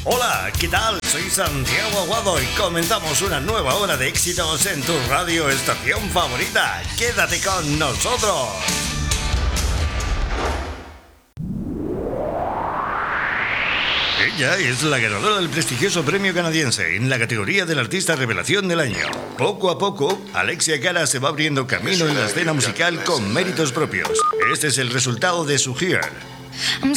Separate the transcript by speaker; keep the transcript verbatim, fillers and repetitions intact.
Speaker 1: Hola, ¿qué tal? Soy Santiago Aguado y comenzamos una nueva hora de éxitos en tu radio estación favorita. Quédate con nosotros. Ella es la ganadora del prestigioso premio canadiense en la categoría del artista revelación del año. Poco a poco, Alexia Cara se va abriendo camino en la escena musical con méritos propios. Este es el resultado de su gira.